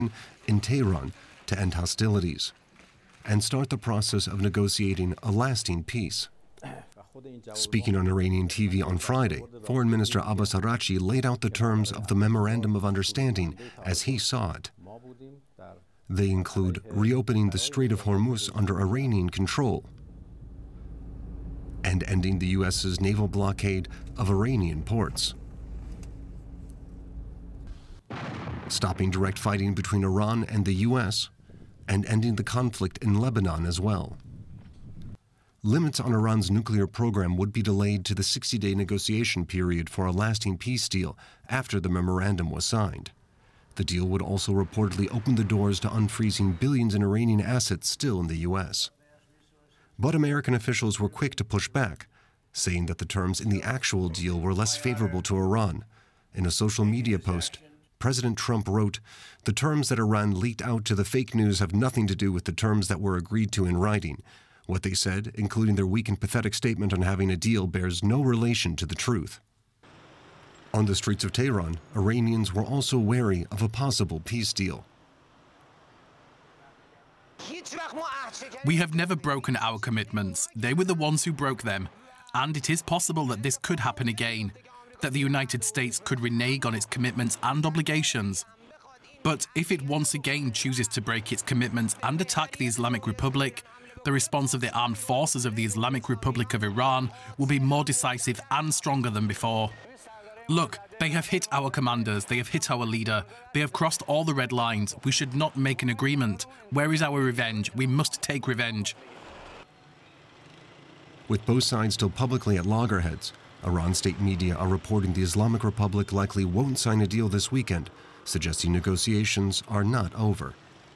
in Tehran to end hostilities and start the process of negotiating a lasting peace. Speaking on Iranian TV on Friday, Foreign Minister Abbas Araghchi laid out the terms of the Memorandum of Understanding as he saw it. They include reopening the Strait of Hormuz under Iranian control and ending the U.S.'s naval blockade of Iranian ports, stopping direct fighting between Iran and the U.S., and ending the conflict in Lebanon as well. Limits on Iran's nuclear program would be delayed to the 60-day negotiation period for a lasting peace deal after the memorandum was signed. The deal would also reportedly open the doors to unfreezing billions in Iranian assets still in the U.S. But American officials were quick to push back, saying that the terms in the actual deal were less favorable to Iran. In a social media post, President Trump wrote, "The terms that Iran leaked out to the fake news have nothing to do with the terms that were agreed to in writing. What they said, including their weak and pathetic statement on having a deal, bears no relation to the truth." On the streets of Tehran, Iranians were also wary of a possible peace deal. We have never broken our commitments. They were the ones who broke them. And it is possible that this could happen again, that the United States could renege on its commitments and obligations. But if it once again chooses to break its commitments and attack the Islamic Republic, the response of the armed forces of the Islamic Republic of Iran will be more decisive and stronger than before. Look, they have hit our commanders, they have hit our leader, they have crossed all the red lines. We should not make an agreement. Where is our revenge? We must take revenge. With both sides still publicly at loggerheads, Iran state media are reporting the Islamic Republic likely won't sign a deal this weekend, suggesting negotiations are not over.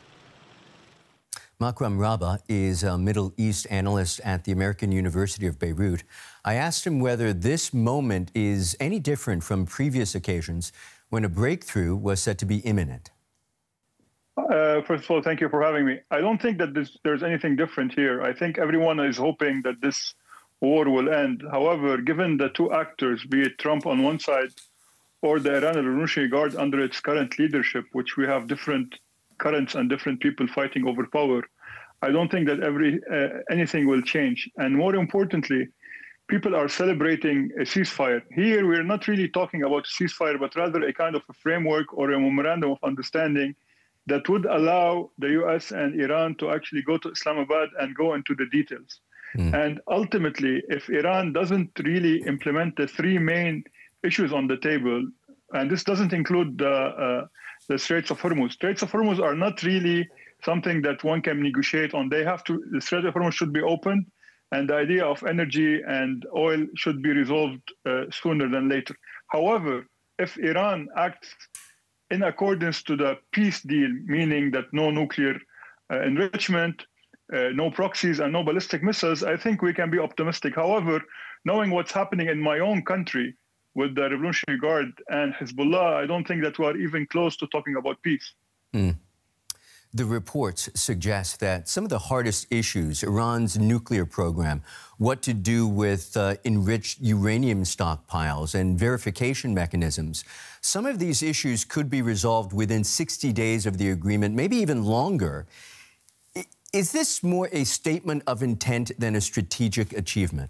Makram Rabah is a Middle East analyst at the American University of Beirut. I asked him whether this moment is any different from previous occasions when a breakthrough was said to be imminent. First of all, thank you for having me. I don't think that there's anything different here. I think everyone is hoping that this war will end. However, given the two actors, be it Trump on one side or the Iran Revolutionary Guard under its current leadership, which we have different currents and different people fighting over power, I don't think that anything will change. And more importantly, people are celebrating a ceasefire. Here, we're not really talking about a ceasefire, but rather a kind of a framework or a memorandum of understanding that would allow the US and Iran to actually go to Islamabad and go into the details. And ultimately, if Iran doesn't really implement the three main issues on the table, and this doesn't include the Straits of Hormuz. Straits of Hormuz are not really something that one can negotiate on. The Straits of Hormuz should be opened, and the idea of energy and oil should be resolved sooner than later. However, if Iran acts in accordance to the peace deal, meaning that no nuclear enrichment, no proxies, and no ballistic missiles, I think we can be optimistic. However, knowing what's happening in my own country with the Revolutionary Guard and Hezbollah, I don't think that we are even close to talking about peace. The reports suggest that some of the hardest issues, Iran's nuclear program, what to do with enriched uranium stockpiles and verification mechanisms, some of these issues could be resolved within 60 days of the agreement, maybe even longer. Is this more a statement of intent than a strategic achievement?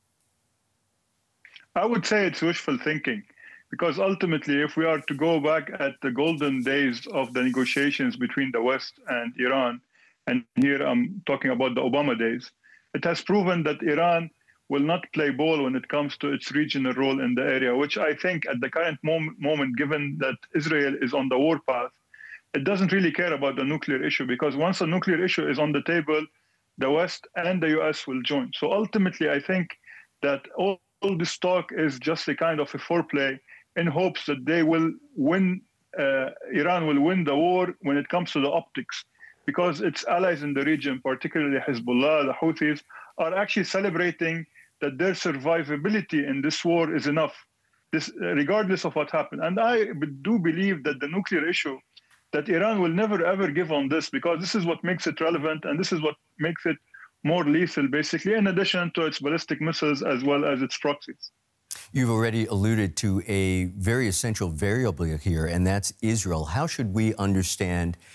I would say it's wishful thinking, because ultimately, if we are to go back at the golden days of the negotiations between the West and Iran, and here I'm talking about the Obama days, it has proven that Iran will not play ball when it comes to its regional role in the area, which I think at the current moment, given that Israel is on the war path, it doesn't really care about the nuclear issue, because once a nuclear issue is on the table, the West and the US will join. So ultimately, I think that all this talk is just a kind of a foreplay in hopes that they will win, Iran will win the war when it comes to the optics, because its allies in the region, particularly Hezbollah, the Houthis, are actually celebrating that their survivability in this war is enough, regardless of what happened. And I do believe that the nuclear issue, that Iran will never, ever give on this, because this is what makes it relevant, and this is what makes it more lethal, basically, in addition to its ballistic missiles as well as its proxies. You've already alluded to a very essential variable here, and that's Israel. How should we understand